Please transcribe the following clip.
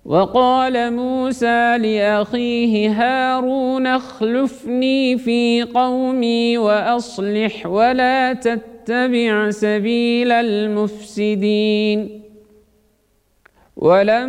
وقال موسى لأخيه هارون اخلفني في قومي وأصلح ولا تتبع سبيل المفسدين.